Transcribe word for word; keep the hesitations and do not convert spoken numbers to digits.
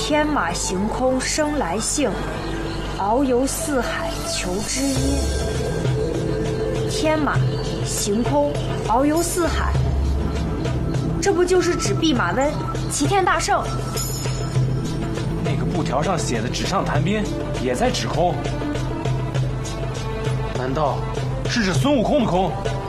天马行空生来性，遨游四海求知音。天马行空，遨游四海，这不就是指弼马温，齐天大圣？ 那个布条上写的纸上谈兵，也在指空。难道是指孙悟空的空？